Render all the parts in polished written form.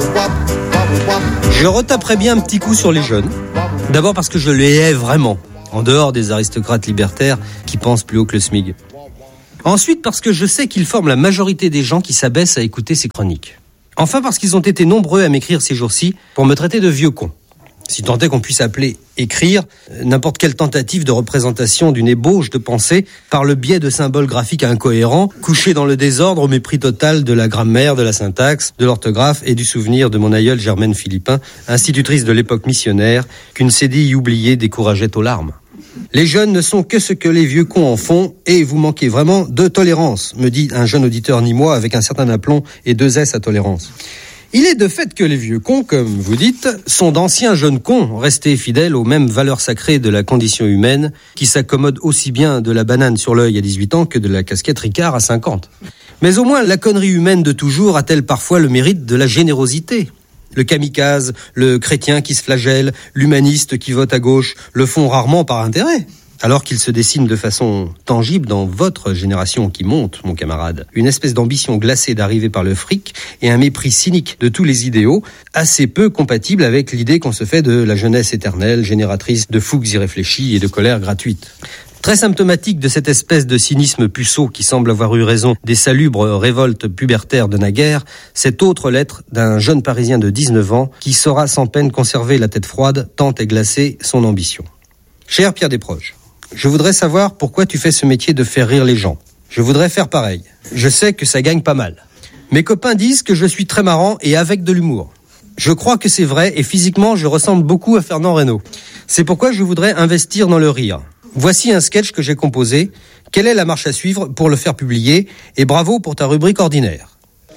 Je retaperai bien un petit coup sur les jeunes. D'abord parce que je les hais vraiment, en dehors des aristocrates libertaires qui pensent plus haut que le SMIG. Ensuite parce que je sais qu'ils forment la majorité des gens qui s'abaissent à écouter ces chroniques. Enfin parce qu'ils ont été nombreux à m'écrire ces jours-ci pour me traiter de vieux con. Si tant est qu'on puisse appeler écrire n'importe quelle tentative de représentation d'une ébauche de pensée par le biais de symboles graphiques incohérents, couchés dans le désordre au mépris total de la grammaire, de la syntaxe, de l'orthographe et du souvenir de mon aïeule Germaine Philippin, institutrice de l'époque missionnaire, qu'une cédille oubliée décourageait aux larmes. Les jeunes ne sont que ce que les vieux cons en font et vous manquez vraiment de tolérance, me dit un jeune auditeur nîmois avec un certain aplomb et 2 S à tolérance. Il est de fait que les vieux cons, comme vous dites, sont d'anciens jeunes cons, restés fidèles aux mêmes valeurs sacrées de la condition humaine, qui s'accommodent aussi bien de la banane sur l'œil à 18 ans que de la casquette Ricard à 50. Mais au moins, la connerie humaine de toujours a-t-elle parfois le mérite de la générosité ? Le kamikaze, le chrétien qui se flagelle, l'humaniste qui vote à gauche le font rarement par intérêt. Alors qu'il se dessine de façon tangible dans votre génération qui monte, mon camarade, une espèce d'ambition glacée d'arriver par le fric et un mépris cynique de tous les idéaux, assez peu compatible avec l'idée qu'on se fait de la jeunesse éternelle, génératrice de fougues irréfléchies et de colère gratuite. Très symptomatique de cette espèce de cynisme puceau qui semble avoir eu raison des salubres révoltes pubertaires de naguère, cette autre lettre d'un jeune Parisien de 19 ans qui saura sans peine conserver la tête froide tant est glacée son ambition. Cher Pierre Desproges, je voudrais savoir pourquoi tu fais ce métier de faire rire les gens. Je voudrais faire pareil. Je sais que ça gagne pas mal. Mes copains disent que je suis très marrant et avec de l'humour. Je crois que c'est vrai et physiquement je ressemble beaucoup à Fernand Reynaud. C'est pourquoi je voudrais investir dans le rire. Voici un sketch que j'ai composé. Quelle est la marche à suivre pour le faire publier ? Et bravo pour ta rubrique ordinaire.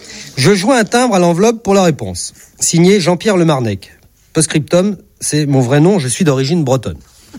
Je joins un timbre à l'enveloppe pour la réponse. Signé Jean-Pierre Lemarnec. Post-scriptum, c'est mon vrai nom, je suis d'origine bretonne.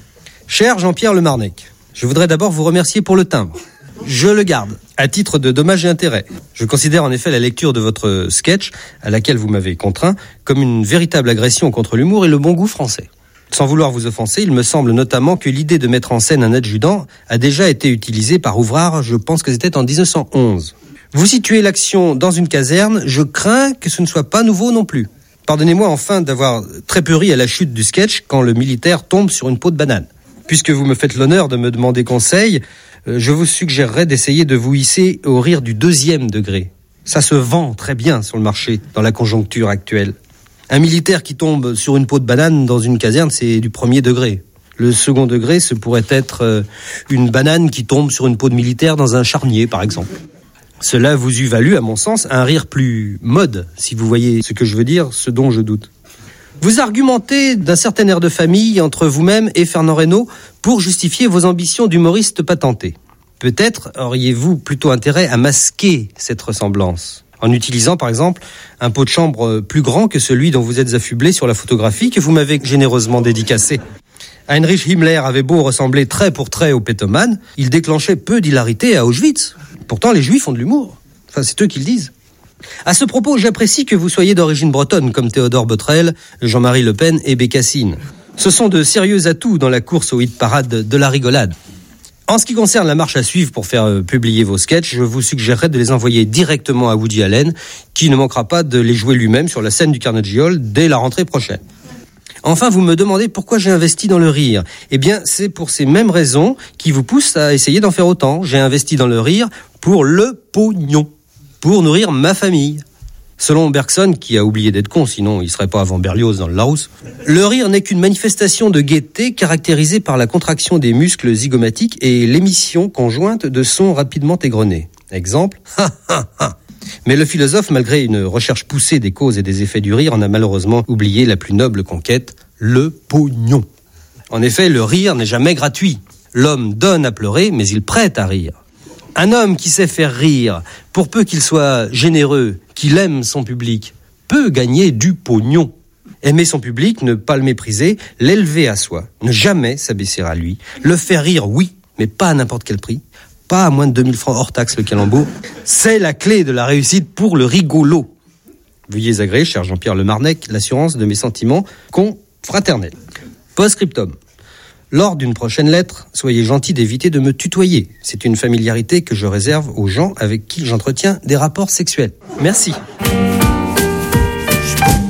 Cher Jean-Pierre Lemarnec, je voudrais d'abord vous remercier pour le timbre. Je le garde, à titre de dommages et intérêts. Je considère en effet la lecture de votre sketch, à laquelle vous m'avez contraint, comme une véritable agression contre l'humour et le bon goût français. Sans vouloir vous offenser, il me semble notamment que l'idée de mettre en scène un adjudant a déjà été utilisée par Ouvrard, je pense que c'était en 1911. Vous situez l'action dans une caserne, je crains que ce ne soit pas nouveau non plus. Pardonnez-moi enfin d'avoir très peu ri à la chute du sketch quand le militaire tombe sur une peau de banane. Puisque vous me faites l'honneur de me demander conseil, je vous suggérerais d'essayer de vous hisser au rire du 2e degré. Ça se vend très bien sur le marché dans la conjoncture actuelle. Un militaire qui tombe sur une peau de banane dans une caserne, c'est du 1er degré. Le 2nd degré, ce pourrait être une banane qui tombe sur une peau de militaire dans un charnier, par exemple. Cela vous eût valu, à mon sens, un rire plus mode, si vous voyez ce que je veux dire, ce dont je doute. Vous argumentez d'un certain air de famille entre vous-même et Fernand Reynaud pour justifier vos ambitions d'humoriste patenté. Peut-être auriez-vous plutôt intérêt à masquer cette ressemblance, en utilisant par exemple un pot de chambre plus grand que celui dont vous êtes affublé sur la photographie que vous m'avez généreusement dédicacée. Heinrich Himmler avait beau ressembler trait pour trait au pétomane, il déclenchait peu d'hilarité à Auschwitz. Pourtant les Juifs ont de l'humour. Enfin, c'est eux qui le disent. À ce propos, j'apprécie que vous soyez d'origine bretonne, comme Théodore Botrel, Jean-Marie Le Pen et Bécassine. Ce sont de sérieux atouts dans la course au hit parade de la rigolade. En ce qui concerne la marche à suivre pour faire publier vos sketchs, je vous suggérerais de les envoyer directement à Woody Allen, qui ne manquera pas de les jouer lui-même sur la scène du Carnegie Hall dès la rentrée prochaine. Enfin, vous me demandez pourquoi j'ai investi dans le rire. Eh bien, c'est pour ces mêmes raisons qui vous poussent à essayer d'en faire autant. J'ai investi dans le rire pour le pognon, pour nourrir ma famille. Selon Bergson, qui a oublié d'être con, sinon il serait pas avant Berlioz dans le Larousse, le rire n'est qu'une manifestation de gaieté caractérisée par la contraction des muscles zygomatiques et l'émission conjointe de sons rapidement égrenés. Exemple, ha ha ha. Mais le philosophe, malgré une recherche poussée des causes et des effets du rire, en a malheureusement oublié la plus noble conquête, le pognon. En effet, le rire n'est jamais gratuit. L'homme donne à pleurer, mais il prête à rire. Un homme qui sait faire rire, pour peu qu'il soit généreux, qu'il aime son public, peut gagner du pognon. Aimer son public, ne pas le mépriser, l'élever à soi, ne jamais s'abaisser à lui, le faire rire, oui, mais pas à n'importe quel prix, pas à moins de 2000 francs hors taxe le calembour, c'est la clé de la réussite pour le rigolo. Veuillez agréer, cher Jean-Pierre Lemarnec, l'assurance de mes sentiments confraternels. Post-scriptum. Lors d'une prochaine lettre, soyez gentil d'éviter de me tutoyer. C'est une familiarité que je réserve aux gens avec qui j'entretiens des rapports sexuels. Merci.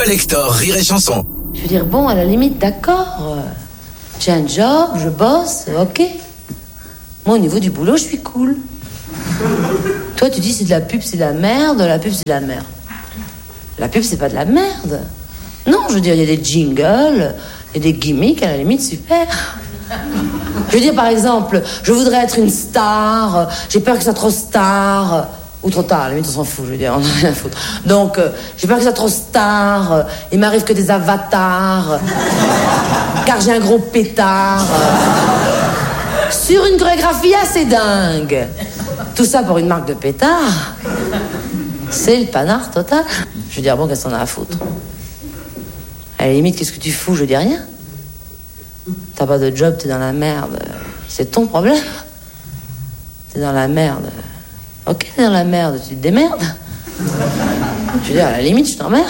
Collector Rire et Chanson. Je veux dire, bon, à la limite, d'accord. J'ai un job, je bosse, ok. Moi, au niveau du boulot, je suis cool. Toi, tu dis c'est de la pub, c'est de la merde. La pub, c'est de la merde. La pub, c'est pas de la merde. Non, je veux dire, il y a des jingles, il y a des gimmicks, à la limite, super. Je veux dire, par exemple, je voudrais être une star, j'ai peur que ça soit trop star, ou trop tard, à la limite, on s'en fout, je veux dire, on n'a rien à foutre. Donc, j'ai peur que ça soit trop star, il m'arrive que des avatars, car j'ai un gros pétard, sur une chorégraphie assez dingue. Tout ça pour une marque de pétard, c'est le panard total. Je veux dire, bon, qu'est-ce qu'on a à foutre? À la limite, qu'est-ce que tu fous? Je dis rien. T'as pas de job, t'es dans la merde. C'est ton problème. T'es dans la merde. Ok, t'es dans la merde, tu te démerdes. Je veux dire, à la limite, je t'emmerde.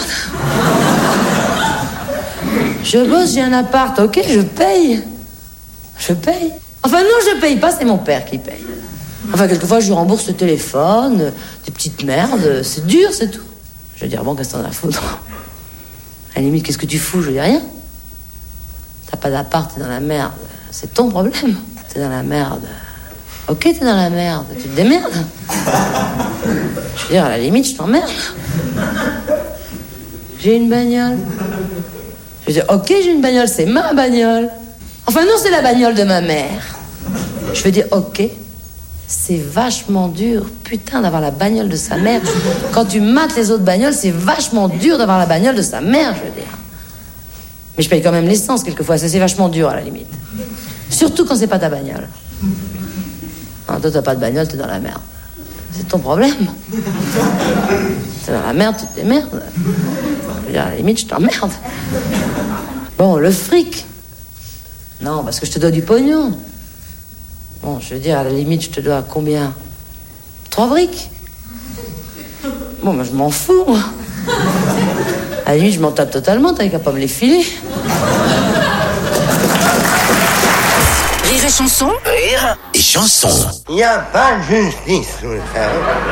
Je bosse, j'ai un appart, ok, je paye. Je paye. Enfin non, je paye pas, c'est mon père qui paye. Enfin, quelquefois, je lui rembourse le téléphone, des petites merdes, c'est dur, c'est tout. Je veux dire, bon, qu'est-ce que t'en as à foutre? À la limite, qu'est-ce que tu fous? Je dis rien. T'as pas d'appart, t'es dans la merde. C'est ton problème. T'es dans la merde. Ok, t'es dans la merde. Tu te démerdes. Je veux dire, à la limite, je t'emmerde. J'ai une bagnole. Je veux dire, ok, j'ai une bagnole, c'est ma bagnole. Enfin, non, c'est la bagnole de ma mère. Je veux dire, ok, c'est vachement dur, putain, d'avoir la bagnole de sa mère. Quand tu mates les autres bagnoles, c'est vachement dur d'avoir la bagnole de sa mère, je veux dire. Mais je paye quand même l'essence quelquefois, c'est vachement dur à la limite. Surtout quand c'est pas ta bagnole. Non, toi, t'as pas de bagnole, t'es dans la merde. C'est ton problème. T'es dans la merde, tu te démerdes. Je veux dire, à la limite, je t'emmerde. Bon, le fric. Non, parce que je te dois du pognon. Bon, je veux dire, à la limite, je te dois combien? 3 briques. Bon, moi, je m'en fous, moi. À la limite, je m'en tape totalement, t'as qu'à pas me les filer. Rire et Chanson. Rire et Chanson. Il n'y a pas de justice, vous le savez.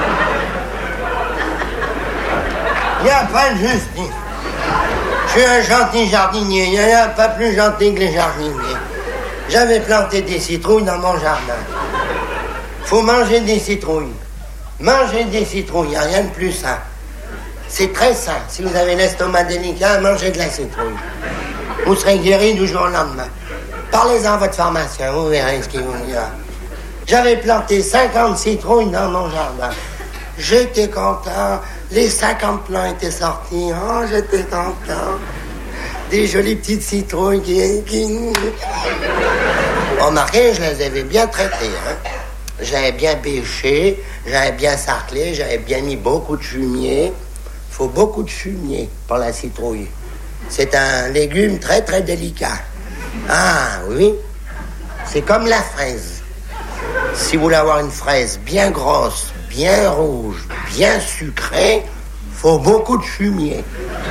Il n'y a pas de justice. Je suis un gentil jardinier, il n'y en a pas plus gentil que les jardiniers. J'avais planté des citrouilles dans mon jardin. Faut manger des citrouilles. Manger des citrouilles, il n'y a rien de plus sain. C'est très sain. Si vous avez l'estomac délicat, mangez de la citrouille. Vous serez guéri du jour au lendemain. Parlez-en à votre pharmacien, vous verrez ce qu'il vous dira. J'avais planté 50 citrouilles dans mon jardin. J'étais content. Les 50 plants étaient sortis. Oh, j'étais content. Des jolies petites citrouilles qui... Remarquez, je les avais bien traitées. Hein. J'avais bien bêché, j'avais bien sarclé, j'avais bien mis beaucoup de fumier. Il faut beaucoup de fumier pour la citrouille. C'est un légume très très délicat. Ah oui, c'est comme la fraise. Si vous voulez avoir une fraise bien grosse, bien rouge, bien sucrée, faut beaucoup de fumier.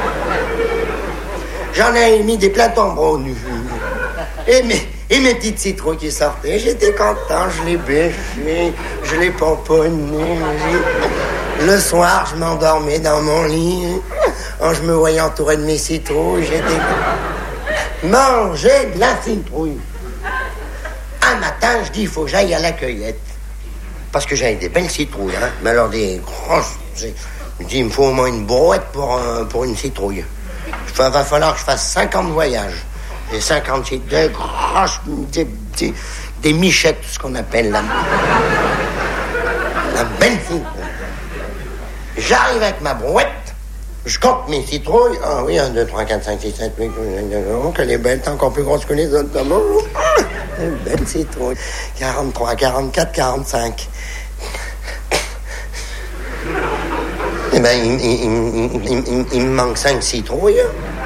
J'en ai mis des plats tombereaux du fumier. Et mes petites citrouilles qui sortaient, j'étais content, je les bêchais, je les pomponnais. Le soir, je m'endormais dans mon lit, je me voyais entouré de mes citrouilles, j'étais... Manger de la citrouille. Un matin, je dis, il faut que j'aille à la cueillette. Parce que j'avais des belles citrouilles, hein. Mais alors des grosses... Je dis, il me faut au moins une brouette pour une citrouille. Il va falloir que je fasse 50 voyages. J'ai 50 citrouilles, grosses, des michettes, ce qu'on appelle la belle citrouille. J'arrive avec ma brouette, je compte mes citrouilles. Ah oui, 1, 2, 3, 4, 5, 6, 7, 8, 9, qu'elle est belle, t'es encore plus grosse que les autres. Une belle citrouille. 43, 44, 45. Eh ben, il me manque 5 citrouilles.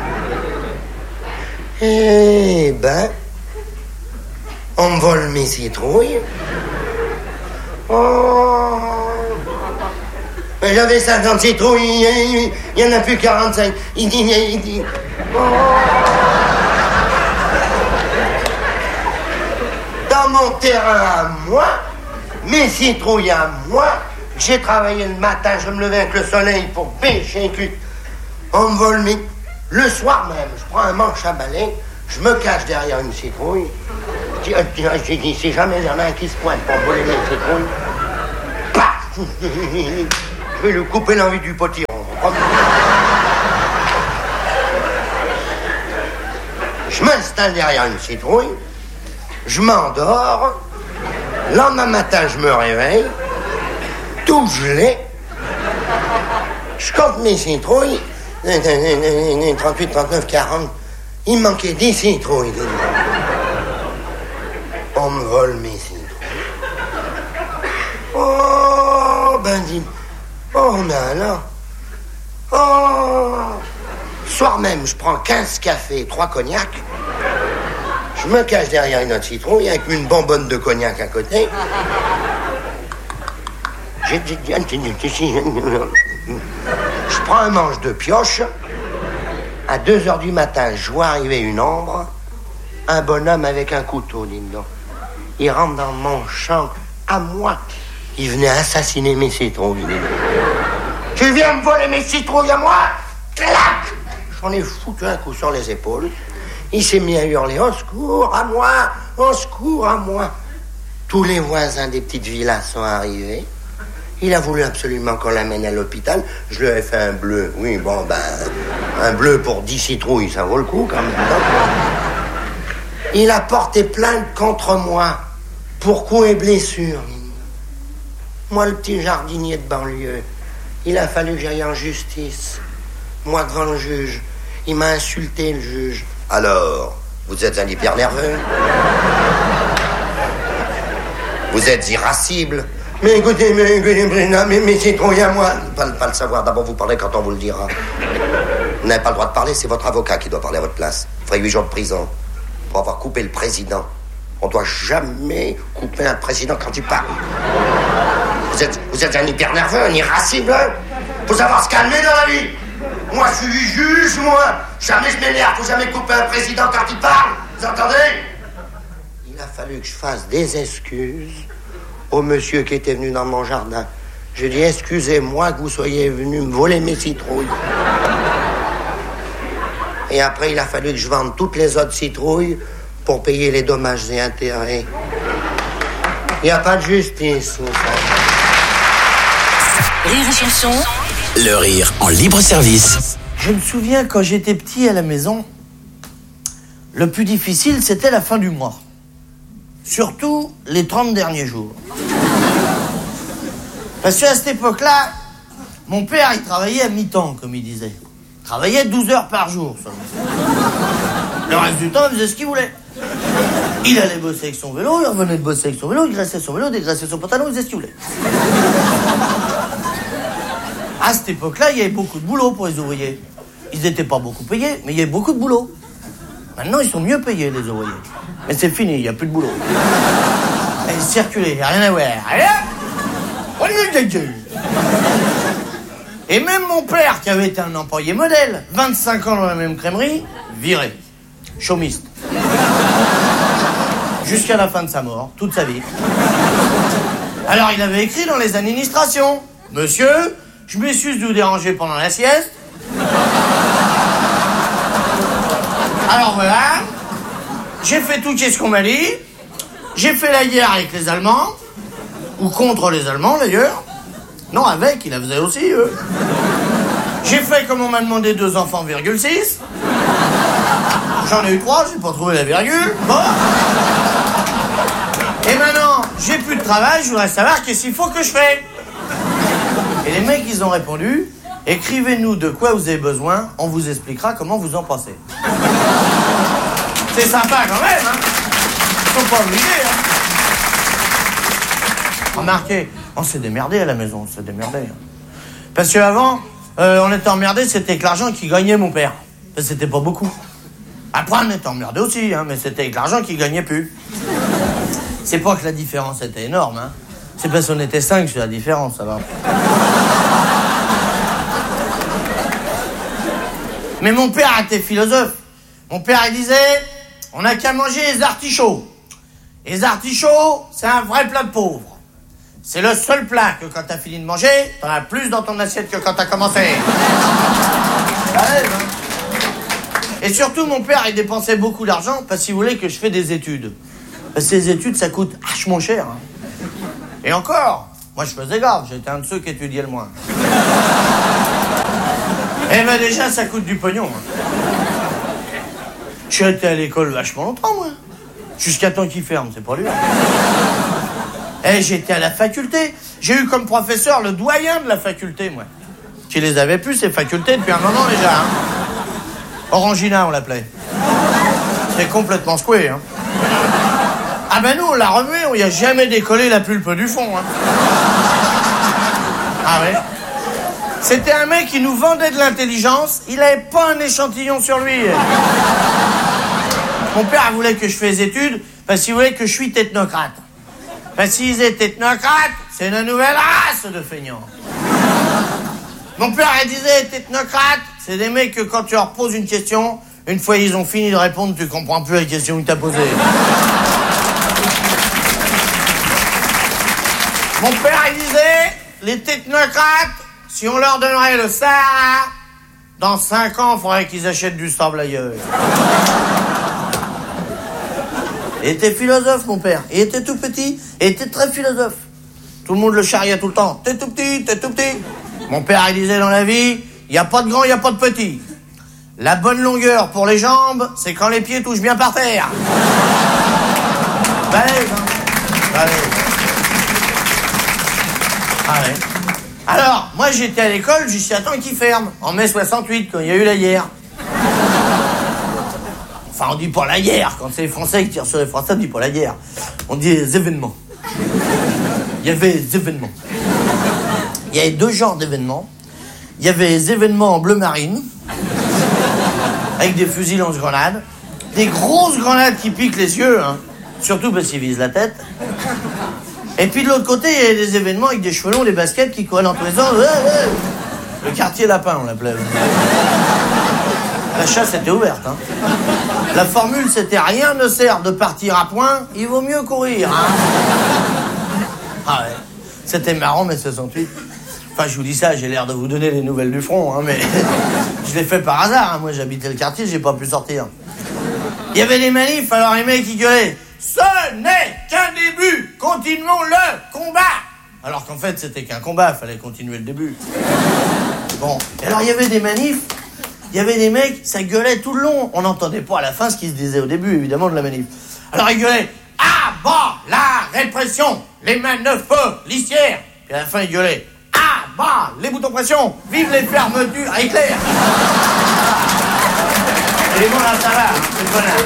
Eh ben, on me vole mes citrouilles. Oh, j'avais 50 citrouilles, il n'y en a plus 45. Il dit. Oh. Dans mon terrain à moi, mes citrouilles à moi, j'ai travaillé le matin, je me levais avec le soleil pour pêcher un cul. On me vole Le soir même, je prends un manche à balai, je me cache derrière une citrouille. Je dis, si jamais il y en a un qui se pointe pour voler mes citrouilles, paf, je vais lui couper l'envie du potiron. Je m'installe derrière une citrouille, je m'endors, le lendemain matin je me réveille, tout gelé, je compte mes citrouilles, 38, 39, 40, il me manquait 10 citrouilles. On me vole mes citrouilles. Oh, ben dis, oh, mais alors, oh. Soir même, je prends 15 cafés, 3 cognacs. Je me cache derrière une autre citrouille avec une bonbonne de cognac à côté. Je prends un manche de pioche. À 2h du matin, je vois arriver une ombre. Un bonhomme avec un couteau, dis-le donc. Il rentre dans mon champ, à moi. Il venait assassiner mes citrouilles. Tu viens me voler mes citrouilles à moi? Clac! J'en ai foutu un coup sur les épaules. Il s'est mis à hurler, au secours, à moi, au secours, à moi. Tous les voisins des petites villas sont arrivés. Il a voulu absolument qu'on l'amène à l'hôpital. Je lui ai fait un bleu. Oui, bon, ben, un bleu pour 10 citrouilles, ça vaut le coup quand même. Il a porté plainte contre moi pour coups et blessures. Moi, le petit jardinier de banlieue, il a fallu que j'aille en justice. Moi, devant le juge, il m'a insulté, le juge. Alors, vous êtes un hyper nerveux? Vous êtes irascible? Mais écoutez, mais citrouilles à moi. Pas le savoir, d'abord vous parlez quand on vous le dira. Vous n'avez pas le droit de parler, c'est votre avocat qui doit parler à votre place. Vous ferez 8 jours de prison pour avoir coupé le président. On doit jamais couper un président quand il parle. Vous êtes un hyper nerveux, un irascible. Faut savoir se calmer dans la vie. Moi, je suis juge, moi. Jamais je m'énerve. Faut jamais couper un président quand il parle. Vous entendez? Il a fallu que je fasse des excuses au monsieur qui était venu dans mon jardin. Je dis, excusez-moi que vous soyez venu me voler mes citrouilles. Et après, il a fallu que je vende toutes les autres citrouilles pour payer les dommages et intérêts. Il n'y a pas de justice. Rire et chanson. Le rire en libre service. Je me souviens quand j'étais petit à la maison, le plus difficile c'était la fin du mois. Surtout les 30 derniers jours. Parce qu'à cette époque-là, mon père il travaillait à mi-temps, comme il disait. Il travaillait 12 heures par jour seulement. Le reste du temps, il faisait ce qu'il voulait. Il allait bosser avec son vélo, il revenait de bosser avec son vélo, il graissait son vélo, dégraissait son pantalon, il faisait ce qu'il voulait. À cette époque-là, il y avait beaucoup de boulot pour les ouvriers. Ils n'étaient pas beaucoup payés, mais il y avait beaucoup de boulot. Maintenant, ils sont mieux payés, les ouvriers. Mais c'est fini, il n'y a plus de boulot. Et circuler, il n'y a rien à voir. Et même mon père, qui avait été un employé modèle, 25 ans dans la même crèmerie, viré. Chômiste. Jusqu'à la fin de sa mort, toute sa vie. Alors, il avait écrit dans les administrations. Monsieur, je m'excuse de vous déranger pendant la sieste. Alors voilà, j'ai fait tout ce qu'on m'a dit. J'ai fait la guerre avec les Allemands. Ou contre les Allemands d'ailleurs. Non, avec, il la faisait aussi, eux. J'ai fait comme on m'a demandé 2 enfants, 6. J'en ai eu 3, j'ai pas trouvé la virgule. Bon. Et maintenant, j'ai plus de travail, je voudrais savoir qu'est-ce qu'il faut que je fais. Et les mecs, ils ont répondu, écrivez-nous de quoi vous avez besoin, on vous expliquera comment vous en pensez. C'est sympa quand même, hein. Faut pas oublier, hein. Remarquez, on s'est démerdé à la maison, on s'est démerdé. Parce qu'avant, on était emmerdé, c'était que l'argent qui gagnait mon père. C'était pas beaucoup. Après, on était emmerdé aussi, hein, mais c'était avec l'argent qu'il gagnait plus. C'est pas que la différence était énorme, hein. C'est parce qu'on était 5 sur la différence, ça va. Mais mon père était philosophe. Mon père, il disait, on n'a qu'à manger les artichauts. Et les artichauts, c'est un vrai plat de pauvre. C'est le seul plat que quand t'as fini de manger, t'en as plus dans ton assiette que quand t'as commencé. Et surtout, mon père, il dépensait beaucoup d'argent parce qu'il voulait que je fasse des études. Parce que ces études, ça coûte vachement cher. Hein. Et encore, moi, je faisais grave. J'étais un de ceux qui étudiaient le moins. Eh ben déjà, ça coûte du pognon. Hein. Je suis resté à l'école vachement longtemps, moi. Jusqu'à temps qu'il ferme, c'est pas lui. Eh, j'étais à la faculté. J'ai eu comme professeur le doyen de la faculté, moi. Qui les avait plus, ces facultés, depuis un moment déjà. Hein. Orangina, on l'appelait. C'est complètement secoué, hein. Ah ben nous, on l'a remué, on y a jamais décollé la pulpe du fond, hein. Ah ouais. C'était un mec qui nous vendait de l'intelligence, il avait pas un échantillon sur lui. Mon père voulait que je fasse des études parce qu'il voulait que je suis technocrate. Parce qu'il disait technocrate, c'est une nouvelle race de feignants. Mon père il disait technocrate, c'est des mecs que quand tu leur poses une question, une fois ils ont fini de répondre, tu comprends plus la question que t'as posée. Mon père il disait, les technocrates, si on leur donnerait le Sahara, dans 5 ans, il faudrait qu'ils achètent du sable ailleurs. Il était philosophe, mon père. Il était tout petit, il était très philosophe. Tout le monde le charriait tout le temps. T'es tout petit, t'es tout petit. Mon père, il disait dans la vie, il n'y a pas de grand, il n'y a pas de petit. La bonne longueur pour les jambes, c'est quand les pieds touchent bien par terre. Balèze, hein. Balèze. Ah ouais. Alors, moi j'étais à l'école jusqu'à temps qu'il ferme, en mai 68, quand il y a eu la guerre. Enfin, on dit pas la guerre, quand c'est les Français qui tirent sur les Français, on dit pas la guerre. On dit les événements. Il y avait des événements. Il y avait 2 genres d'événements. Il y avait les événements en bleu marine, avec des fusils lance-grenades, des grosses grenades qui piquent les yeux, hein, surtout parce qu'ils visent la tête. Et puis de l'autre côté, il y avait des événements avec des cheveux longs, des baskets qui couraient dans tous les sens. Le quartier lapin, on l'appelait. La chasse était ouverte. Hein. La formule, c'était rien ne sert de partir à point, il vaut mieux courir. Hein. Ah ouais, c'était marrant, mai 68. Enfin, je vous dis ça, j'ai l'air de vous donner les nouvelles du front, hein, mais je l'ai fait par hasard. Hein. Moi, j'habitais le quartier, j'ai pas pu sortir. Il y avait des manifs, alors les mecs, ils gueulaient. Ce n'est qu'un début, continuons le combat. Alors qu'en fait, c'était qu'un combat, fallait continuer le début. Bon, et alors il y avait des manifs, il y avait des mecs, ça gueulait tout le long. On n'entendait pas à la fin ce qui se disait au début, évidemment, de la manif. Alors ils gueulaient « À bas la répression, les manœuvres policières !» Puis à la fin, ils gueulaient « À bas les boutons pression, vive les fermetures à Hitler !» Et bon, là, ça va, c'est connard.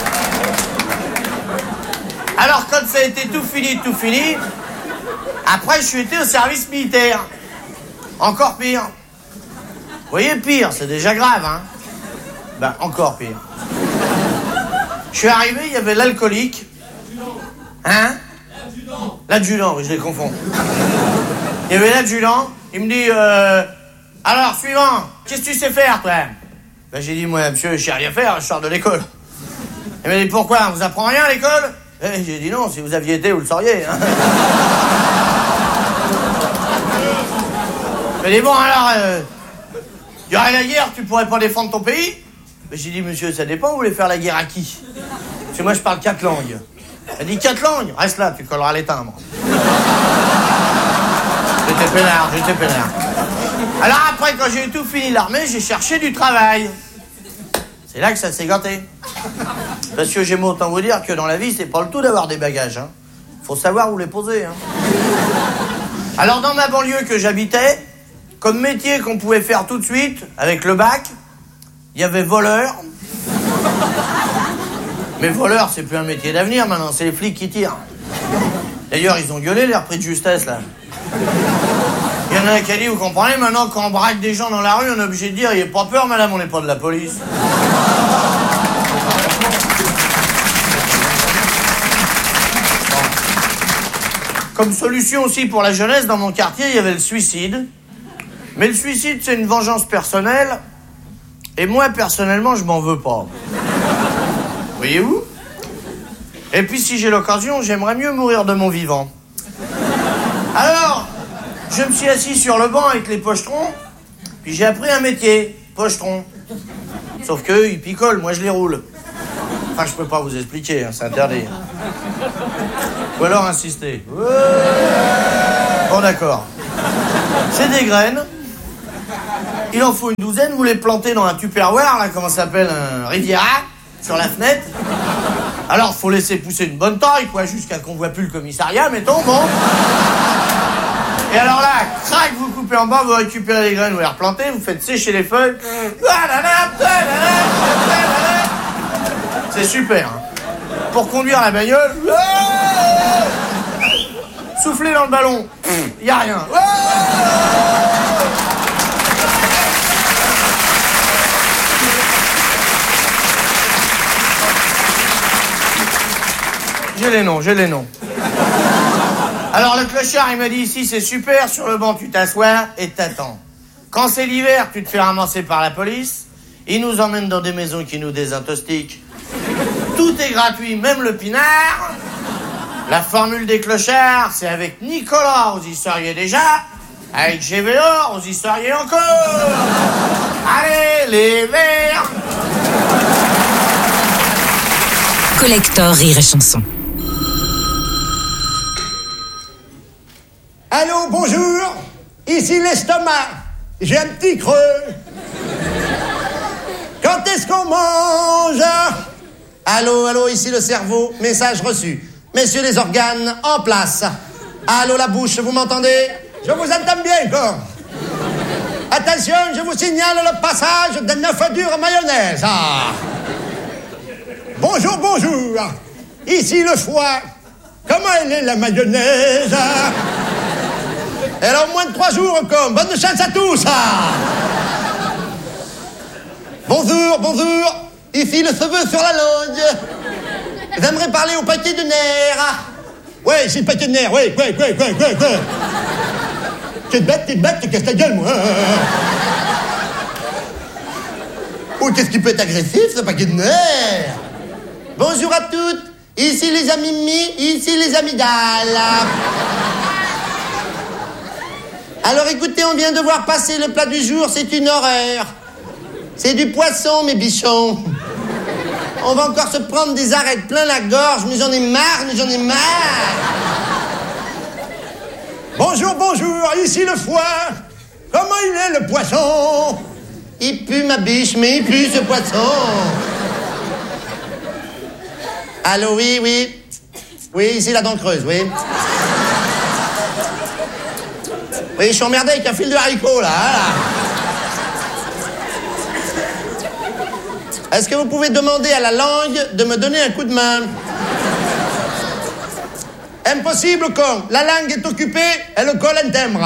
Alors, quand ça a été tout fini, après, je suis été au service militaire. Encore pire. Vous voyez, pire, c'est déjà grave, hein. Ben, encore pire. Je suis arrivé, il y avait l'alcoolique. Hein? L'adjudant, oui, je les confonds. Il y avait l'adjudant, il me dit, alors, suivant, qu'est-ce que tu sais faire, toi? Ben, j'ai dit, moi, monsieur, je sais rien faire, je sors de l'école. Il m'a dit, pourquoi? On vous apprend rien à l'école? Eh, j'ai dit non, si vous aviez été, vous le sauriez. Hein. Il m'a dit, bon, alors, il y aurait la guerre, tu pourrais pas défendre ton pays? Mais j'ai dit, monsieur, ça dépend, vous voulez faire la guerre à qui? Parce que moi, je parle 4 langues. Il a dit, 4 langues? Reste là, tu colleras les timbres. J'étais peinard. Alors après, quand j'ai tout fini l'armée, j'ai cherché du travail. C'est là que ça s'est gâté. Parce que j'aime autant vous dire que dans la vie, c'est pas le tout d'avoir des bagages. Hein. Faut savoir où les poser. Hein. Alors dans ma banlieue que j'habitais, comme métier qu'on pouvait faire tout de suite, avec le bac, il y avait voleur. Mais voleur, c'est plus un métier d'avenir maintenant, c'est les flics qui tirent. D'ailleurs, ils ont gueulé les repris de justesse, là. Il y en a un qui a dit, vous comprenez, maintenant, quand on braque des gens dans la rue, on est obligé de dire, il n'y a pas peur, madame, on n'est pas de la police. Comme solution aussi pour la jeunesse, dans mon quartier, il y avait le suicide. Mais le suicide, c'est une vengeance personnelle. Et moi, personnellement, je m'en veux pas. Voyez-vous? Et puis, si j'ai l'occasion, j'aimerais mieux mourir de mon vivant. Alors, je me suis assis sur le banc avec les pochetrons, puis j'ai appris un métier, pochetron. Sauf qu'eux, ils picolent, moi je les roule. Enfin, je peux pas vous expliquer, hein, c'est interdit. Ou alors insister. Bon, d'accord. C'est des graines. Il en faut une douzaine, vous les plantez dans un Tupperware, là, comment ça s'appelle, un Riviera, sur la fenêtre. Alors, faut laisser pousser une bonne taille, quoi, jusqu'à qu'on voit plus le commissariat, mettons, bon. Et alors là, crac, vous coupez en bas, vous récupérez les graines, vous les replantez, vous faites sécher les feuilles. C'est super, hein. Pour conduire la bagnole, soufflez dans le ballon, y a rien. J'ai les noms. Alors le clochard, il m'a dit, ici c'est super, sur le banc tu t'assois et t'attends. Quand c'est l'hiver, tu te fais ramasser par la police, ils nous emmènent dans des maisons qui nous désintoxiquent. Tout est gratuit, même le pinard. La formule des clochards, c'est avec Nicolas, vous y seriez déjà. Avec GVO, vous y seriez encore. Allez, les verts. Collector Rire et Chanson. Allô, bonjour. Ici l'estomac. J'ai un petit creux. Quand est-ce qu'on mange? Allô, ici le cerveau. Message reçu. Messieurs les organes, en place. Allô, la bouche, vous m'entendez? Je vous entends bien, quoi. Attention, je vous signale le passage d'un œuf dur mayonnaise. Ah. Bonjour. Ici le foie. Comment elle est, la mayonnaise? Elle a au moins de 3 jours, comme. Bonne chance à tous. Bonjour. Ici le cheveu sur la langue. J'aimerais parler au paquet de nerfs. Ouais, c'est le paquet de nerfs, ouais. T'es bête, tu casses ta gueule, moi. Oh, qu'est-ce qui peut être agressif, ce paquet de nerfs? Bonjour à toutes. Ici les amimis, ici les amygdales. Alors écoutez, on vient de voir passer le plat du jour, c'est une horreur. C'est du poisson, mes bichons. On va encore se prendre des arêtes plein la gorge, mais j'en ai marre. Bonjour, ici le foie. Comment il est, le poisson? Il pue, ma biche, mais il pue, ce poisson. Allô, oui. Oui, ici la dent creuse, oui. Oui, je suis emmerdé avec un fil de haricot, là. Est-ce que vous pouvez demander à la langue de me donner un coup de main? Impossible, con. La langue est occupée et le col un timbre.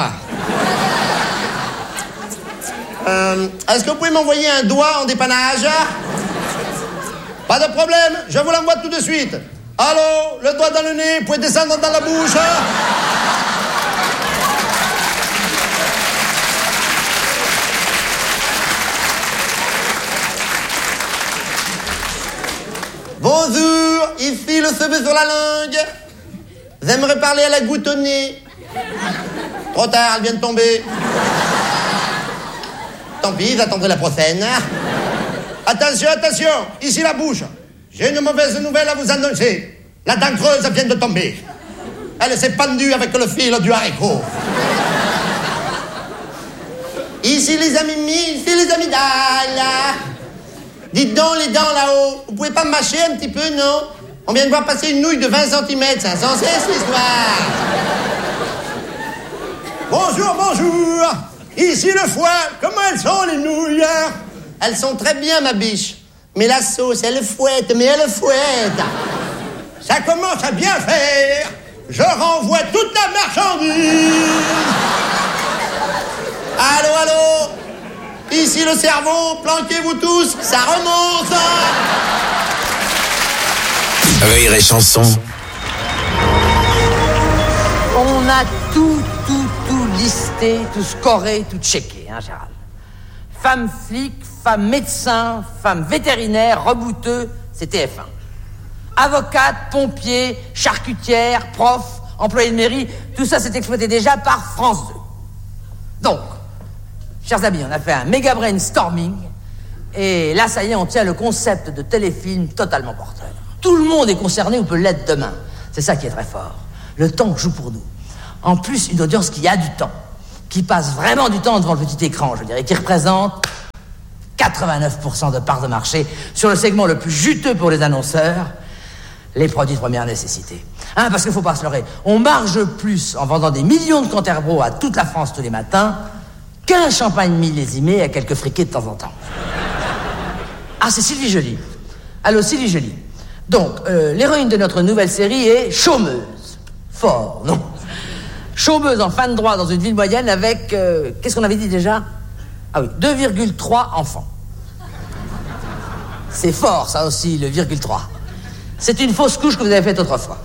Est-ce que vous pouvez m'envoyer un doigt en dépannage? Pas de problème, je vous l'envoie tout de suite. Allô, le doigt dans le nez, vous pouvez descendre dans la bouche. Bonjour, ici le cheveu sur la langue. J'aimerais parler à la goutte au nez. Trop tard, elle vient de tomber. Tant pis, j'attendrai la prochaine. Attention, ici la bouche. J'ai une mauvaise nouvelle à vous annoncer. La dent creuse vient de tomber. Elle s'est pendue avec le fil du haricot. Ici les amygdales, ici les amygdales. Dites donc les dents là-haut, vous pouvez pas me mâcher un petit peu, non? On vient de voir passer une nouille de 20 cm, c'est insensé cette histoire. Bonjour. Ici le foie, comment elles sont les nouilles? Elles sont très bien, ma biche. Mais la sauce, elle fouette. Ça commence à bien faire. Je renvoie toute la marchandise. Allô? Ici le cerveau, planquez-vous tous, ça remonte. Rire et Chanson. On a tout listé, tout scoré, tout checké, hein, Gérald. Femme flic, femme médecin, femme vétérinaire, rebouteux, c'est TF1. Avocate, pompier, charcutière, prof, employé de mairie, tout ça c'est exploité déjà par France 2. Donc, chers amis, on a fait un méga brainstorming Et là, ça y est, on tient le concept de téléfilm totalement porteur. Tout le monde est concerné ou peut l'être demain. C'est ça qui est très fort. Le temps joue pour nous. En plus, une audience qui a du temps, qui passe vraiment du temps devant le petit écran, je dirais, qui représente 89% de part de marché sur le segment le plus juteux pour les annonceurs, les produits de première nécessité. Hein, parce qu'il ne faut pas se leurrer, on marge plus en vendant des millions de Canterbro à toute la France tous les matins qu'un champagne millésimé à quelques friquets de temps en temps. Ah, c'est Sylvie Joly. Allô, Sylvie Joly. Donc, l'héroïne de notre nouvelle série est chômeuse. Fort, non? Chômeuse en fin de droit dans une ville moyenne avec... qu'est-ce qu'on avait dit déjà? Ah oui, 2,3 enfants. C'est fort, ça aussi, le virgule 3. C'est une fausse couche que vous avez faite autrefois.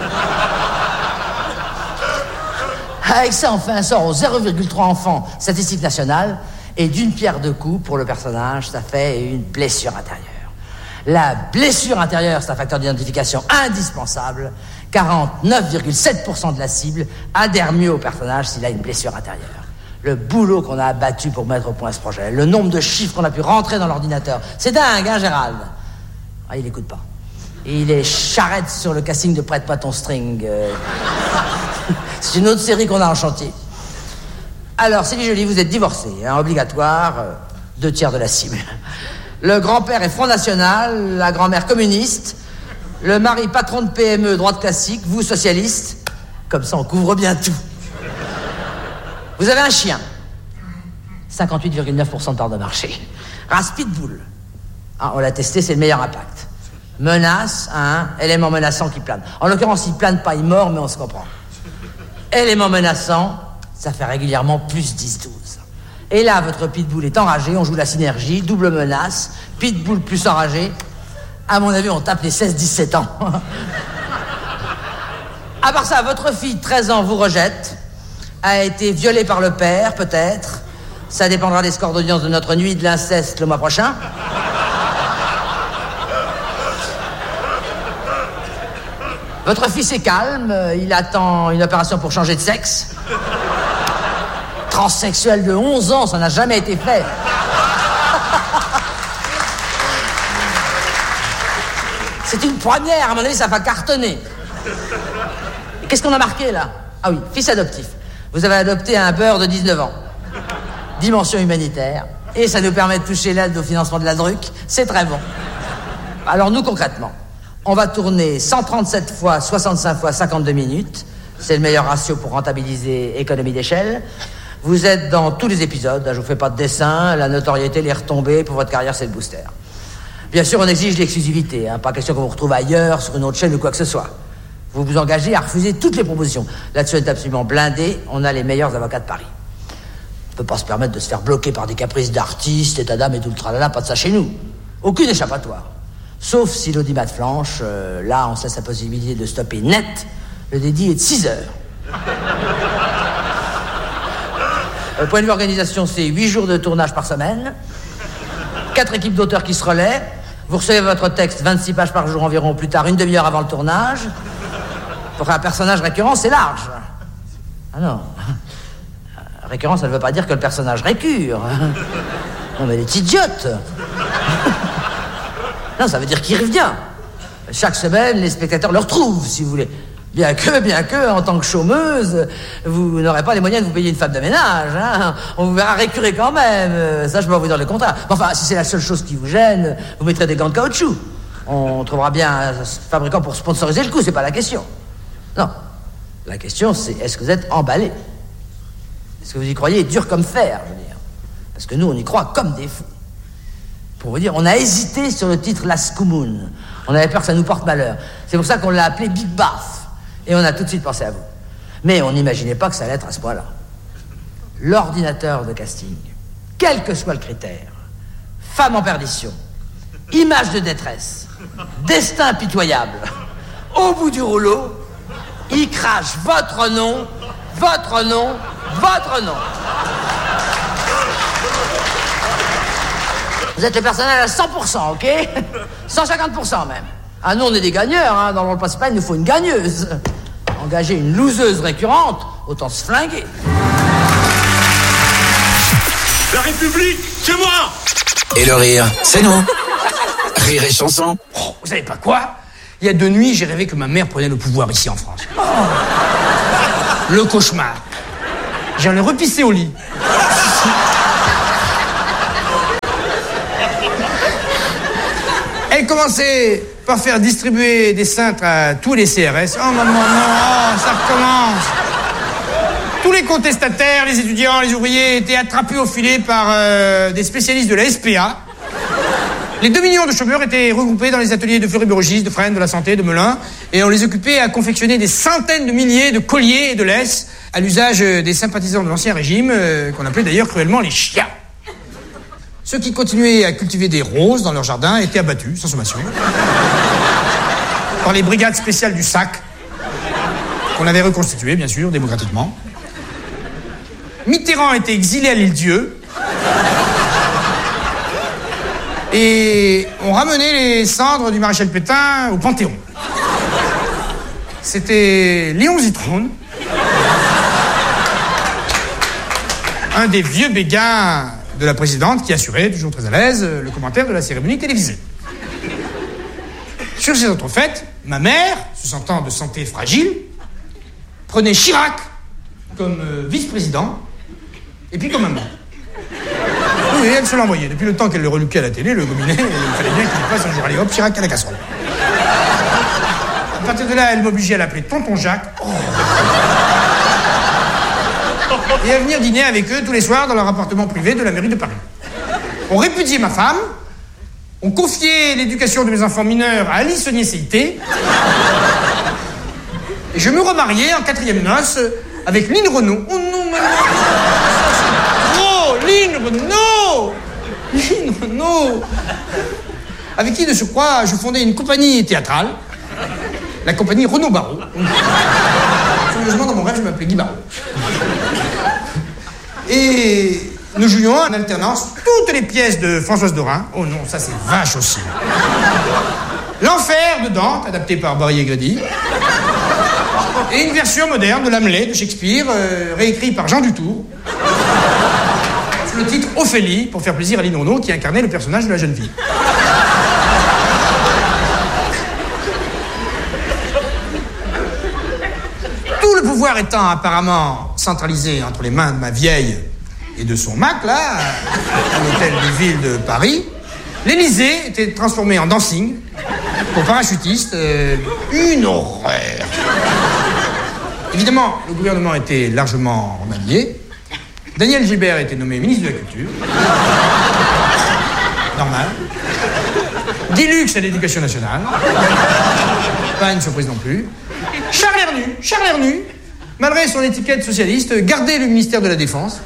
Avec ça, on fait un sort aux 0,3 enfants, statistique nationale, et d'une pierre deux coups, pour le personnage, ça fait une blessure intérieure. La blessure intérieure, c'est un facteur d'identification indispensable. 49,7% de la cible adhère mieux au personnage s'il a une blessure intérieure. Le boulot qu'on a abattu pour mettre au point ce projet, le nombre de chiffres qu'on a pu rentrer dans l'ordinateur, c'est dingue, hein, Gérald? Ah, il écoute pas. Il est charrette sur le casting de Prête-moi ton string. C'est une autre série qu'on a en chantier. Alors, Sylvie Joly, vous êtes divorcée, hein, obligatoire, 2/3 de la cible. Le grand-père est Front National, la grand-mère communiste, le mari patron de PME, droite classique, vous socialiste. Comme ça, on couvre bien tout. Vous avez un chien. 58,9% de part de marché. Race Pitbull. Ah, on l'a testé, c'est le meilleur impact. Menace, hein, élément menaçant qui plane. En l'occurrence, il plane pas, il mord, mais on se comprend. Élément menaçant, ça fait régulièrement plus 10-12. Et là, votre Pitbull est enragé, on joue la synergie, double menace, Pitbull plus enragé. À mon avis, on tape les 16-17 ans. À part ça, votre fille, 13 ans, vous rejette, a été violée par le père, peut-être. Ça dépendra des scores d'audience de notre nuit de l'inceste le mois prochain. Votre fils est calme, il attend une opération pour changer de sexe. Transsexuel de 11 ans, ça n'a jamais été fait. C'est une première, à mon avis, ça va cartonner. Et qu'est-ce qu'on a marqué, là? Ah oui, fils adoptif. Vous avez adopté un beurre de 19 ans. Dimension humanitaire. Et ça nous permet de toucher l'aide au financement de la DRUC. C'est très bon. Alors, nous, concrètement, on va tourner 137 fois 65 fois 52 minutes. C'est le meilleur ratio pour rentabiliser économie d'échelle. Vous êtes dans tous les épisodes. Je vous fais pas de dessin. La notoriété, les retombées pour votre carrière, c'est le booster. Bien sûr, on exige l'exclusivité. Pas question qu'on vous retrouve ailleurs, sur une autre chaîne ou quoi que ce soit. Vous vous engagez à refuser toutes les propositions. Là-dessus, on est absolument blindé. On a les meilleurs avocats de Paris. On ne peut pas se permettre de se faire bloquer par des caprices d'artistes, état d'âme et tout le tralala. Pas de ça chez nous. Aucune échappatoire. Sauf si l'audimat flanche. Là, on se laisse la possibilité de stopper net. Le dédit est de 6 heures. Au point de vue organisation, c'est 8 jours de tournage par semaine. 4 équipes d'auteurs qui se relaient. Vous recevez votre texte 26 pages par jour environ, plus tard une demi-heure avant le tournage. Pour un personnage récurrent, c'est large. Ah non. Récurrent, ça ne veut pas dire que le personnage récure. Non, mais elle est idiote. Non, ça veut dire qu'il revient. Chaque semaine, les spectateurs le retrouvent, si vous voulez. Bien que, en tant que chômeuse, vous n'aurez pas les moyens de vous payer une femme de ménage, hein. On vous verra récurer quand même. Ça, je peux vous dire le contraire. Enfin, si c'est la seule chose qui vous gêne, vous mettrez des gants de caoutchouc. On trouvera bien un fabricant pour sponsoriser le coup, c'est pas la question. Non. La question, c'est est-ce que vous êtes emballé? Est-ce que vous y croyez dur comme fer, je veux dire? Parce que nous, on y croit comme des fous. Pour vous dire, on a hésité sur le titre Las Kumun. On avait peur que ça nous porte malheur. C'est pour ça qu'on l'a appelé Big Bath. Et on a tout de suite pensé à vous. Mais on n'imaginait pas que ça allait être à ce point-là. L'ordinateur de casting, quel que soit le critère, femme en perdition, image de détresse, destin pitoyable, au bout du rouleau, il crache votre nom, votre nom, votre nom. Vous êtes le personnage à 100%, ok? 150% même. Ah, nous, on est des gagneurs, hein. Dans le rôle principal, il nous faut une gagneuse. Engager une loseuse récurrente, autant se flinguer. La République, c'est moi! Et le rire, c'est nous. Rire et chanson. Oh, vous savez pas quoi? Il y a 2 nuits, j'ai rêvé que ma mère prenait le pouvoir ici en France. Oh. Le cauchemar. J'en ai repissé au lit. Elle commençait par faire distribuer des cintres à tous les CRS. Oh maman, non, oh, ça recommence. Tous les contestataires, les étudiants, les ouvriers étaient attrapés au filet par des spécialistes de la SPA. Les 2 millions de chômeurs étaient regroupés dans les ateliers de Fleury-Mérogis, de Fresnes, de la Santé, de Melun, et on les occupait à confectionner des centaines de milliers de colliers et de laisses à l'usage des sympathisants de l'Ancien Régime, qu'on appelait d'ailleurs cruellement les chiens. Ceux qui continuaient à cultiver des roses dans leur jardin étaient abattus, sans sommation, par les brigades spéciales du SAC, qu'on avait reconstituées, bien sûr, démocratiquement. Mitterrand était exilé à l'Île-Dieu. Et on ramenait les cendres du maréchal Pétain au Panthéon. C'était Léon Zitrone, un des vieux béguins de la présidente qui assurait, toujours très à l'aise, le commentaire de la cérémonie télévisée. Sur ces autres fêtes, ma mère, se sentant de santé fragile, prenait Chirac comme vice-président et puis comme maman. Oui, elle se l'envoyait. Depuis le temps qu'elle le reluquait à la télé, le gominet, il fallait bien qu'il passe un jour. Allez hop, Chirac à la casserole. À partir de là, elle m'obligeait à l'appeler Tonton Jacques. Oh. Et à venir dîner avec eux tous les soirs dans leur appartement privé de la mairie de Paris. On répudiait ma femme, on confiait l'éducation de mes enfants mineurs à Alice Saunier-Cité, et je me remariais en 4e noces avec Line Renaud. Oh non, maman! Oh, Line Renaud! Line Renaud! Avec qui, de surcroît, je fondais une compagnie théâtrale, la compagnie Renaud-Barrault. Curieusement, dans mon rêve, je m'appelais Guy Barrault. Et nous jouions en alternance toutes les pièces de Françoise Dorin. Oh non, ça c'est vache aussi. L'Enfer de Dante, adapté par Barry Grady. Et une version moderne de l'Hamlet de Shakespeare, réécrit par Jean Dutour. Sous le titre Ophélie, pour faire plaisir à Line Renaud, qui incarnait le personnage de la jeune fille. Tout le pouvoir étant apparemment centralisé entre les mains de ma vieille et de son Mac, là, à l'hôtel de ville de Paris, l'Élysée était transformé en dancing pour parachutistes. Une horreur. Évidemment, le gouvernement était largement remanié. Daniel Gilbert était nommé ministre de la Culture. Normal. Guy Lux à l'Éducation nationale. Pas une surprise non plus. Charles Hernu, malgré son étiquette socialiste, gardait le ministère de la Défense.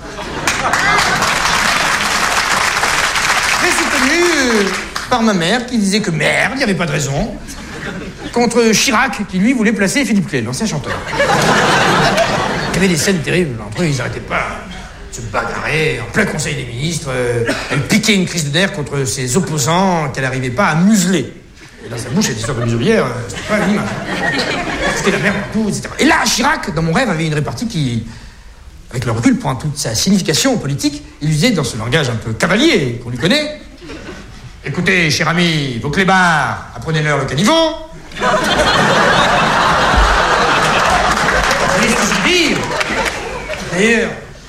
Très soutenu par ma mère, qui disait que merde, il n'y avait pas de raison. Contre Chirac, qui lui voulait placer Philippe Clay, l'ancien chanteur. Il y avait des scènes terribles entre eux, ils n'arrêtaient pas de se bagarrer en plein conseil des ministres. Elle piquait une crise de nerfs contre ses opposants qu'elle n'arrivait pas à museler. Et dans sa bouche, cette histoire de muselière, c'était pas une image. C'était la merde partout, etc. Et là, Chirac, dans mon rêve, avait une répartie qui, avec le recul, prend toute sa signification politique. Il usait dans ce langage un peu cavalier qu'on lui connaît. Écoutez, cher ami, vos clébards, apprenez-leur le caniveau. Vous voyez ce que je veux dire? D'ailleurs,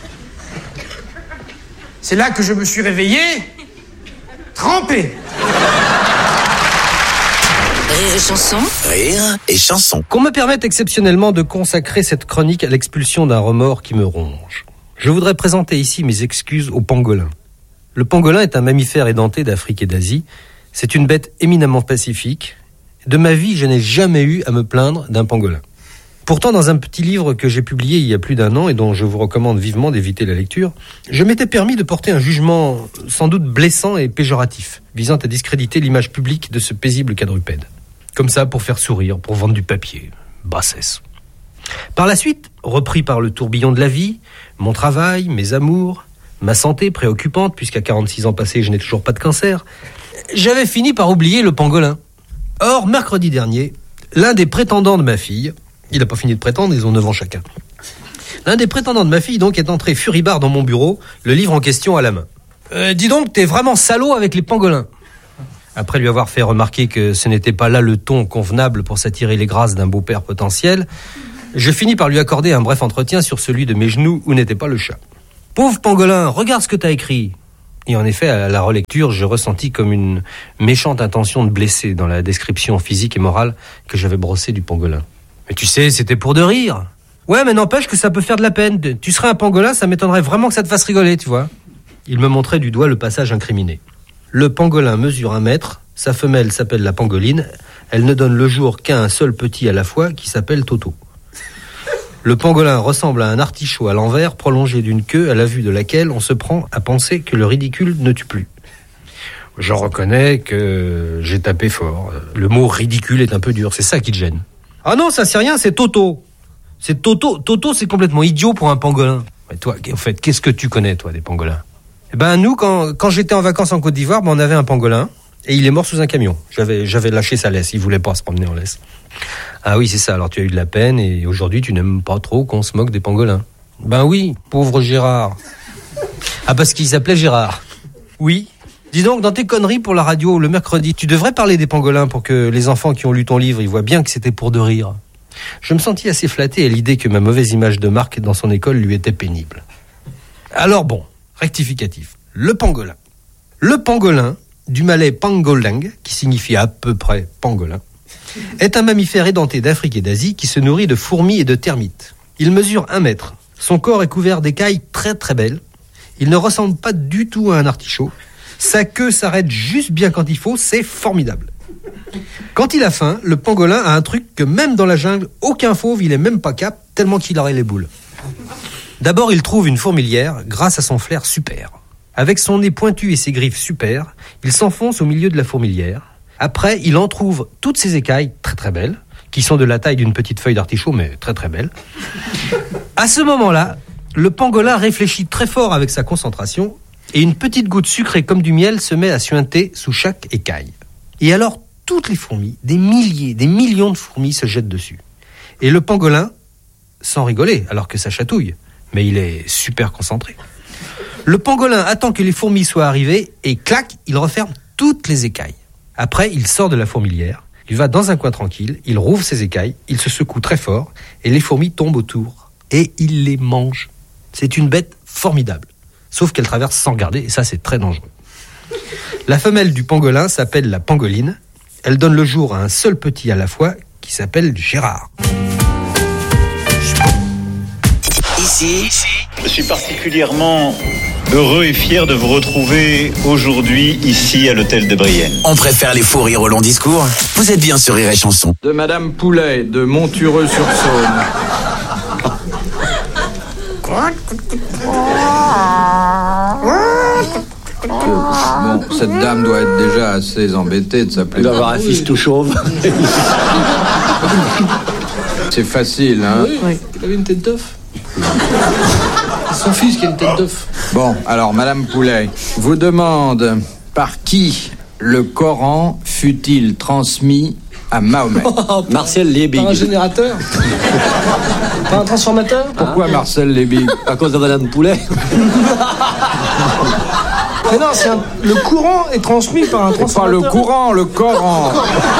c'est là que je me suis réveillé, trempé. Rire et chanson. Rire et chanson. Qu'on me permette exceptionnellement de consacrer cette chronique à l'expulsion d'un remords qui me ronge. Je voudrais présenter ici mes excuses au pangolin. Le pangolin est un mammifère édenté d'Afrique et d'Asie. C'est une bête éminemment pacifique. De ma vie, je n'ai jamais eu à me plaindre d'un pangolin. Pourtant, dans un petit livre que j'ai publié il y a plus d'1 an et dont je vous recommande vivement d'éviter la lecture, je m'étais permis de porter un jugement sans doute blessant et péjoratif, visant à discréditer l'image publique de ce paisible quadrupède. Comme ça, pour faire sourire, pour vendre du papier. Bassesse. Par la suite, repris par le tourbillon de la vie, mon travail, mes amours, ma santé préoccupante, puisqu'à 46 ans passés, je n'ai toujours pas de cancer, j'avais fini par oublier le pangolin. Or, mercredi dernier, l'un des prétendants de ma fille, il n'a pas fini de prétendre, ils ont 9 ans chacun. L'un des prétendants de ma fille, donc, est entré furibard dans mon bureau, le livre en question à la main. Dis donc, t'es vraiment salaud avec les pangolins. Après lui avoir fait remarquer que ce n'était pas là le ton convenable pour s'attirer les grâces d'un beau-père potentiel, je finis par lui accorder un bref entretien sur celui de mes genoux où n'était pas le chat. Pauvre pangolin, regarde ce que t'as écrit. Et en effet, à la relecture, je ressentis comme une méchante intention de blesser dans la description physique et morale que j'avais brossée du pangolin. Mais tu sais, c'était pour de rire. Ouais, mais n'empêche que ça peut faire de la peine. Tu serais un pangolin, ça m'étonnerait vraiment que ça te fasse rigoler, tu vois. Il me montrait du doigt le passage incriminé. Le pangolin mesure 1 mètre, sa femelle s'appelle la pangoline, elle ne donne le jour qu'à un seul petit à la fois qui s'appelle Toto. Le pangolin ressemble à un artichaut à l'envers prolongé d'une queue à la vue de laquelle on se prend à penser que le ridicule ne tue plus. Je reconnais que j'ai tapé fort. Le mot ridicule est un peu dur, c'est ça qui te gêne. Ah non, ça c'est rien, c'est Toto. C'est Toto. Toto, c'est complètement idiot pour un pangolin. Mais toi, en fait, qu'est-ce que tu connais, toi, des pangolins ? Eh ben, nous, quand j'étais en vacances en Côte d'Ivoire, on avait un pangolin et il est mort sous un camion. J'avais lâché sa laisse, il voulait pas se promener en laisse. Ah oui, c'est ça, alors tu as eu de la peine et aujourd'hui tu n'aimes pas trop qu'on se moque des pangolins. Ben oui, pauvre Gérard. Ah, parce qu'il s'appelait Gérard. Oui. Dis donc, dans tes conneries pour la radio, le mercredi, tu devrais parler des pangolins pour que les enfants qui ont lu ton livre, ils voient bien que c'était pour de rire. Je me sentis assez flatté à l'idée que ma mauvaise image de Marc dans son école lui était pénible. Alors bon, rectificatif. Le pangolin. Le pangolin, du malais pangoling, qui signifie à peu près pangolin, est un mammifère édenté d'Afrique et d'Asie qui se nourrit de fourmis et de termites. Il mesure 1 mètre. Son corps est couvert d'écailles très très belles. Il ne ressemble pas du tout à un artichaut. Sa queue s'arrête juste bien quand il faut, c'est formidable. Quand il a faim, le pangolin a un truc que même dans la jungle, aucun fauve il est même pas cap, tellement qu'il aurait les boules. D'abord, il trouve une fourmilière grâce à son flair super. Avec son nez pointu et ses griffes super, il s'enfonce au milieu de la fourmilière. Après, il en trouve toutes ses écailles très très belles, qui sont de la taille d'une petite feuille d'artichaut, mais très très belles. À ce moment-là, le pangolin réfléchit très fort avec sa concentration et une petite goutte sucrée comme du miel se met à suinter sous chaque écaille. Et alors, toutes les fourmis, des milliers, des millions de fourmis se jettent dessus. Et le pangolin, sans rigoler, alors que ça chatouille, mais il est super concentré. Le pangolin attend que les fourmis soient arrivées et clac, il referme toutes les écailles. Après, il sort de la fourmilière, il va dans un coin tranquille, il rouvre ses écailles, il se secoue très fort et les fourmis tombent autour. Et il les mange. C'est une bête formidable. Sauf qu'elle traverse sans regarder et ça, c'est très dangereux. La femelle du pangolin s'appelle la pangoline. Elle donne le jour à un seul petit à la fois qui s'appelle Gérard. Ici, je suis particulièrement heureux et fier de vous retrouver aujourd'hui ici à l'hôtel de Brienne. On préfère les fous rires au long discours. Vous êtes bien sur Rire et Chanson. De Madame Poulet de Montureux-sur-Saône. Bon, cette dame doit être déjà assez embêtée de s'appeler... Elle doit avoir un fils tout chauve. C'est facile, hein? Oui. Il avait une tête d'œuf. C'est son fils qui a une tête d'œuf. Bon, alors, Madame Poulet vous demande par qui le Coran fut-il transmis à Mahomet? Marcel Léby. Par un générateur? Par un transformateur? Pourquoi Marcel Léby? À cause de Madame Poulet. Mais non, le courant est transmis par un transformateur. Pas le courant, le Coran.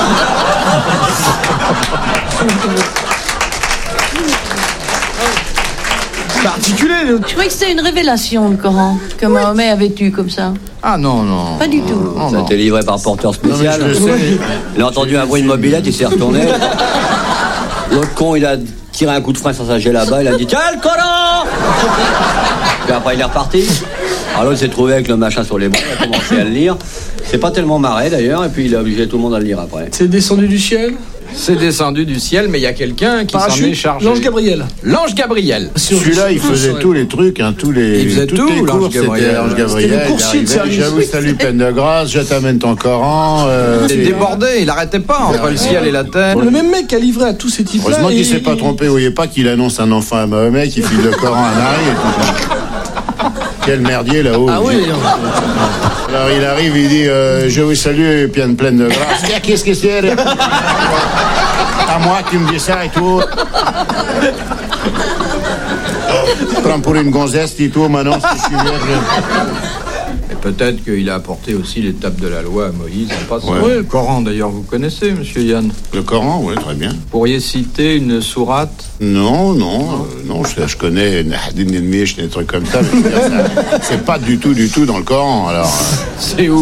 Particulier. Je croyais que c'était une révélation, le Coran, que Mahomet avait eu comme ça. Ah non, non. Pas du tout. Ça a été livré par porteur spécial. Il a entendu un bruit de mobilette, il s'est retourné. L'autre con, il a tiré un coup de frein sur sa là-bas, il a dit « Tiens, le Coran !» Puis après, il est reparti. Alors l'autre s'est trouvé avec le machin sur les bras, il a commencé à le lire. C'est pas tellement marré d'ailleurs, et puis il a obligé tout le monde à le lire après. C'est descendu du ciel? C'est descendu du ciel, mais il y a quelqu'un qui s'en est chargé. L'ange Gabriel. L'ange Gabriel. Celui-là, il faisait tous les trucs, hein, Il faisait toutes tout, les l'ange courses, c'était l'ange Gabriel. Il arrivait, j'avoue, salut, pleine de grâce, je t'amène ton Coran. Il est débordé, il arrêtait pas entre le ciel et la terre. Le même mec qui a livré à tous ces types-là. Heureusement qu'il s'est pas trompé, vous voyez pas qu'il annonce un enfant à Mahomet, qui file le Coran à Nari et tout ça. Quel merdier là-haut. Ah oui. Alors il arrive, il dit je vous salue, pleine de grâce. Qu'est-ce que c'est? À moi qui me dis ça et tout. Je prends pour une gonzesse et tout, maintenant si je suis vierge. Peut-être qu'il a apporté aussi les tables de la loi à Moïse en passant. Ouais. Oui, le Coran d'ailleurs, vous connaissez, monsieur Yann? Le Coran, oui, très bien. Pourriez citer une sourate? Non, je connais Nahdin el-Mish, des trucs comme ça, mais je veux dire, c'est pas du tout dans le Coran, alors. C'est où?